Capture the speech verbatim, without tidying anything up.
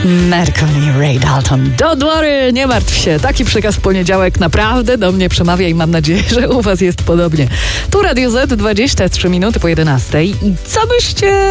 Mercury, Ray Dalton. Do dwory, nie martw się. Taki przekaz w poniedziałek naprawdę do mnie przemawia i mam nadzieję, że u was jest podobnie. Tu Radio Z, dwadzieścia trzy minuty po jedenastej. I co byście